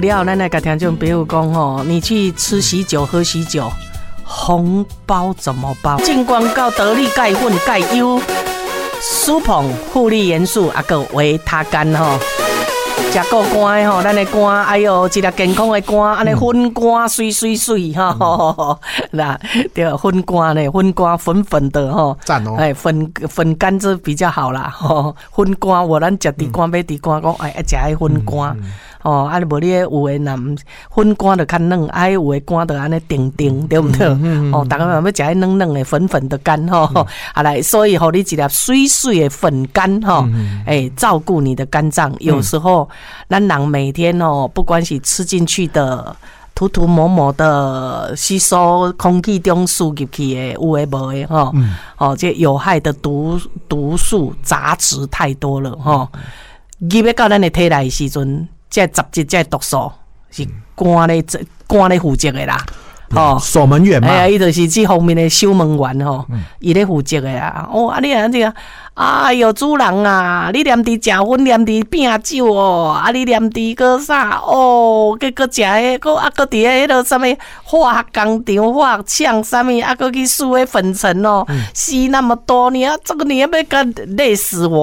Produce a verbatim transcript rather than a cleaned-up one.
了，咱来甲听众朋友讲吼，你去吃喜酒、喝喜酒，红包怎么包？进广告得力钙粉钙优，舒捧护理元素，啊个维他甘吼。食够肝的吼，咱的肝，哎哟，一粒健康的肝，安尼粉肝水水水吼，啦，对，粉肝呢，粉肝粉粉的吼， 赞哦， 哎，粉粉干子比较好啦，吼，粉肝，我咱食猪肝买猪肝，讲哎，爱食迄粉肝。哦，啊，无你有诶，若毋粉干就较嫩，啊，有诶干就安尼定定，对毋对？哦，逐个嘛要食迄嫩嫩诶、粉粉的干吼，啊来，所以互你一粒水水诶粉干吼，诶，照顾你的肝脏。有时候咱人每天哦，不管是吃进去的。涂涂抹抹的吸收空气中输入去的，有诶无诶吼，哦，这有害的毒毒素杂质太多了吼，入要到咱的体内时阵。这杂质、这毒素是肝咧、肝咧负责的啦， 哦，守门员嘛， 哎呀，伊就是这方面的守门员吼，伊咧负责的啦。哦，啊你啊这个，哎哟，主人啊，你连伫食粉，连伫拼酒哦，啊你连伫个啥哦，佮佮食迄个啊，佮伫迄个啥物化学工厂、化学厂啥物啊，佮去输迄粉尘哦，吸那么多，你要这个你要不要干累死我？